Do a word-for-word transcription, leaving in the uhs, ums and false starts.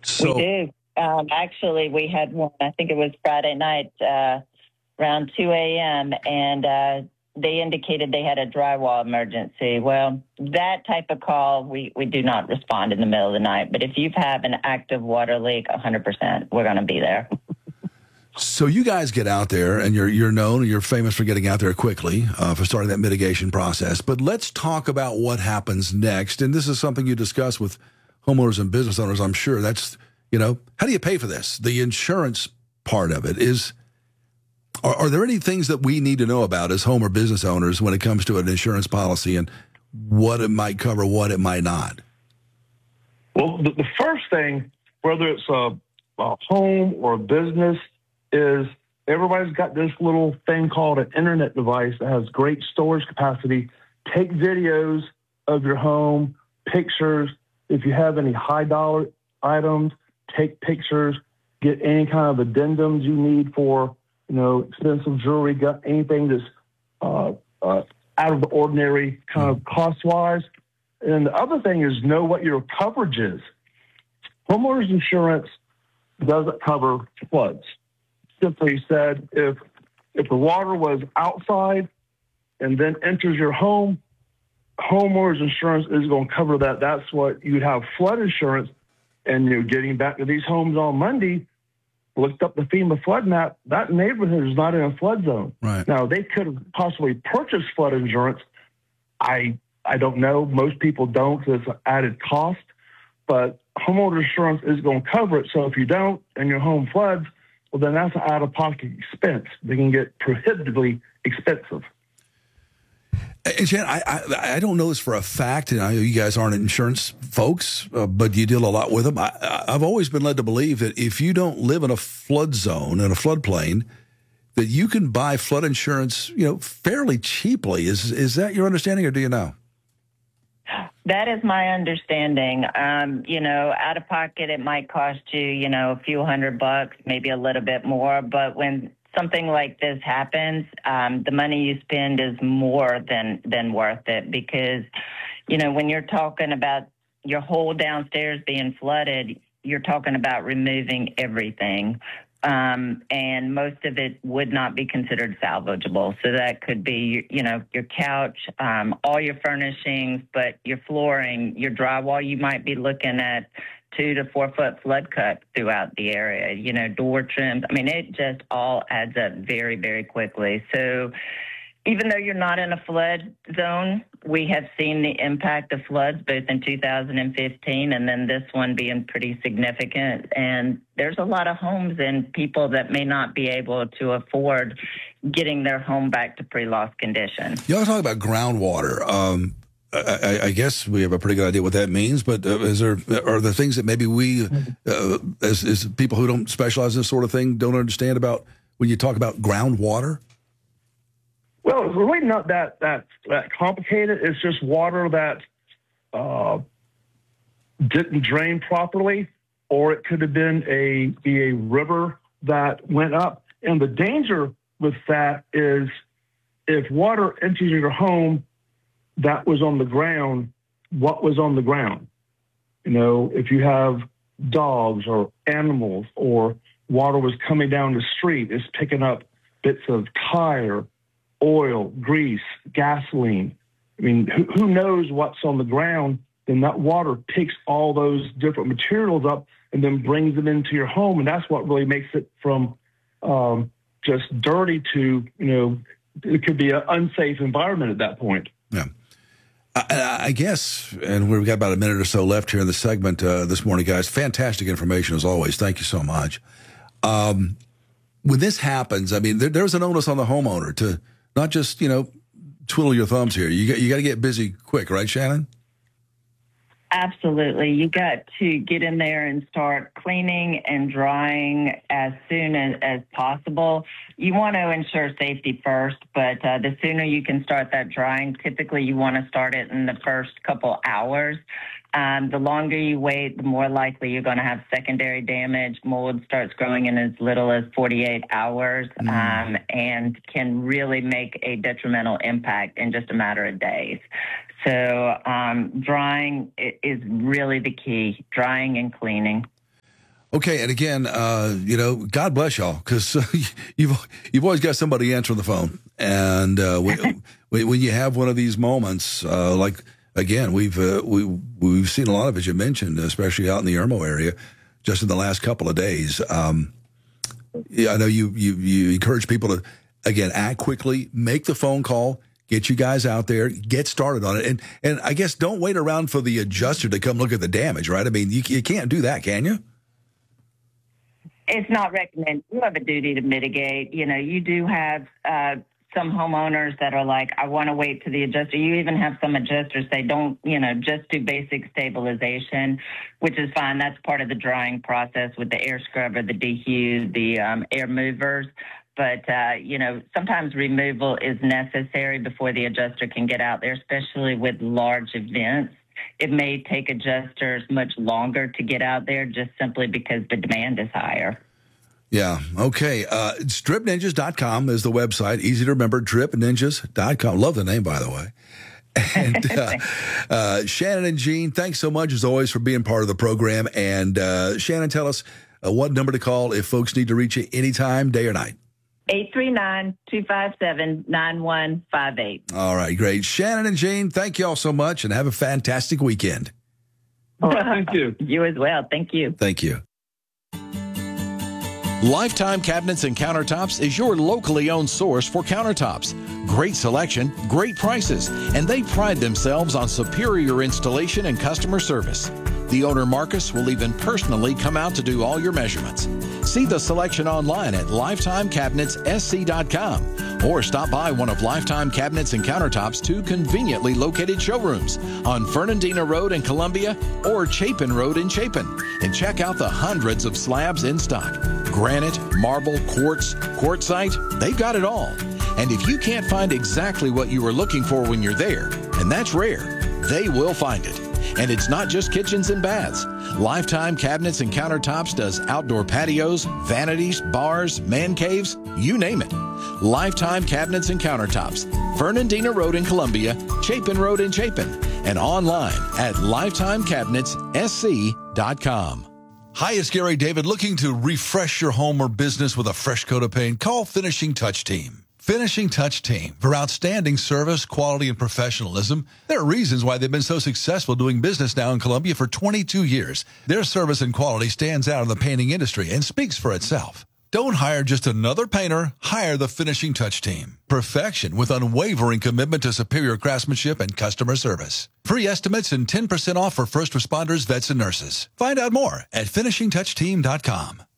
So, we do. Um, actually, we had one, I think it was Friday night, uh, around two a.m., and uh, they indicated they had a drywall emergency. Well, that type of call, we, we do not respond in the middle of the night. But if you have an active water leak, one hundred percent, we're going to be there. So you guys get out there, and you're you're known, you're famous for getting out there quickly, uh, for starting that mitigation process. But let's talk about what happens next. And this is something you discuss with homeowners and business owners, I'm sure. That's, you know, how do you pay for this? The insurance part of it is, are, are there any things that we need to know about as home or business owners when it comes to an insurance policy and what it might cover, what it might not? Well, the, the first thing, whether it's a, a home or a business, is everybody's got this little thing called an internet device that has great storage capacity. Take videos of your home, pictures. If you have any high dollar items, take pictures, get any kind of addendums you need for, you know, expensive jewelry, got anything that's uh, uh, out of the ordinary kind of cost-wise. And the other thing is know what your coverage is. Homeowners insurance doesn't cover floods. Simply said, if if the water was outside and then enters your home, homeowners insurance is going to cover that. That's what you'd have flood insurance. And you're getting back to these homes on Monday, looked up the FEMA flood map. That neighborhood is not in a flood zone. Right. Now, they could have possibly purchased flood insurance. I I don't know. Most people don't because it's an added cost. But homeowner insurance is going to cover it. So if you don't and your home floods, well, then that's an out-of-pocket expense. They can get prohibitively expensive. And Jan, I, I I don't know this for a fact, and I know you guys aren't insurance folks, uh, but you deal a lot with them. I, I've always been led to believe that if you don't live in a flood zone, in a floodplain, that you can buy flood insurance, you know, fairly cheaply. Is is that your understanding, or do you know? That is my understanding. Um, you know, out of pocket, it might cost you, you know, a few hundred bucks, maybe a little bit more. But when something like this happens, um, the money you spend is more than, than worth it because, you know, when you're talking about your whole downstairs being flooded, you're talking about removing everything. Um, and most of it would not be considered salvageable. So that could be, you know, your couch, um, all your furnishings, but your flooring, your drywall, you might be looking at two to four foot flood cut throughout the area, you know, door trims. I mean, it just all adds up very, very quickly. So even though you're not in a flood zone, we have seen the impact of floods both in two thousand fifteen and then this one being pretty significant. And there's a lot of homes and people that may not be able to afford getting their home back to pre-loss condition. You all talk about groundwater. Um, I, I guess we have a pretty good idea what that means, but uh, is there are there things that maybe we, uh, as, as people who don't specialize in this sort of thing, don't understand about when you talk about groundwater? Well, it's really not that that that complicated. It's just water that uh, didn't drain properly, or it could have been a be a river that went up. And the danger with that is if water enters your home that was on the ground, what was on the ground? You know, if you have dogs or animals or water was coming down the street, it's picking up bits of tire, oil, grease, gasoline. I mean, who, who knows what's on the ground? Then that water picks all those different materials up and then brings them into your home. And that's what really makes it from um, just dirty to, you know, it could be an unsafe environment at that point. Yeah. I, I guess, and we've got about a minute or so left here in the segment uh, this morning, guys. Fantastic information as always. Thank you so much. Um, when this happens, I mean, there, there's an onus on the homeowner to not just, you know, twiddle your thumbs here. You got, you got to get busy quick, right, Shannon? Absolutely. You got to get in there and start cleaning and drying as soon as, as possible. You want to ensure safety first, but uh, the sooner you can start that drying, typically you want to start it in the first couple hours. Um, the longer you wait, the more likely you're going to have secondary damage. Mold starts growing in as little as forty-eight hours mm. um, and can really make a detrimental impact in just a matter of days. So um, drying is really the key, drying and cleaning. Okay, and again, uh, you know, God bless y'all, because uh, you've you've always got somebody answering the phone, and uh, when, when you have one of these moments, uh, like again, we've uh, we we've seen a lot of, as you mentioned, especially out in the Irmo area, just in the last couple of days. Um, yeah, I know you you you encourage people to again act quickly, make the phone call. Get you guys out there, get started on it. And and I guess don't wait around for the adjuster to come look at the damage, right? I mean, you, you can't do that, can you? It's not recommended. You have a duty to mitigate. You know, you do have uh, some homeowners that are like, I want to wait to the adjuster. You even have some adjusters say, don't, you know, just do basic stabilization, which is fine. That's part of the drying process with the air scrubber, the dehue, the um, air movers. But, uh, you know, sometimes removal is necessary before the adjuster can get out there, especially with large events. It may take adjusters much longer to get out there just simply because the demand is higher. Yeah. Okay. Uh, drip ninjas dot com is the website. Easy to remember, drip ninjas dot com. Love the name, by the way. And uh, uh, Shannon and Gene, thanks so much, as always, for being part of the program. And uh, Shannon, tell us uh, what number to call if folks need to reach you anytime, day or night. eight three nine, two five seven, nine one five eight. All right, great. Shannon and Gene, thank you all so much, and have a fantastic weekend. All right, thank you. You as well. Thank you. Thank you. Lifetime Cabinets and Countertops is your locally owned source for countertops. Great selection, great prices, and they pride themselves on superior installation and customer service. The owner, Marcus, will even personally come out to do all your measurements. See the selection online at lifetime cabinets s c dot com or stop by one of Lifetime Cabinets and Countertops' two conveniently located showrooms on Fernandina Road in Columbia or Chapin Road in Chapin, and check out the hundreds of slabs in stock. Granite, marble, quartz, quartzite, they've got it all. And if you can't find exactly what you were looking for when you're there, and that's rare, they will find it. And it's not just kitchens and baths. Lifetime Cabinets and Countertops does outdoor patios, vanities, bars, man caves, you name it. Lifetime Cabinets and Countertops, Fernandina Road in Columbia, Chapin Road in Chapin, and online at lifetime cabinets s c dot com. Hi, it's Gary David. Looking to refresh your home or business with a fresh coat of paint? Call Finishing Touch Team. Finishing Touch Team. For outstanding service, quality, and professionalism, there are reasons why they've been so successful doing business now in Columbia for twenty-two years. Their service and quality stands out in the painting industry and speaks for itself. Don't hire just another painter. Hire the Finishing Touch Team. Perfection with unwavering commitment to superior craftsmanship and customer service. Free estimates and ten percent off for first responders, vets, and nurses. Find out more at finishing touch team dot com.